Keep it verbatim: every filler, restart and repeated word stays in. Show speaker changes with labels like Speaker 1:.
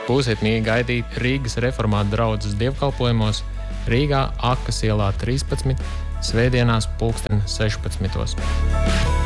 Speaker 1: Būsiet mīgi gaidīt Rīgas reformātu draudzes dievkalpojumos Rīgā Akas ielā trīspadsmit, svētdienās pulksten sešpadsmitos.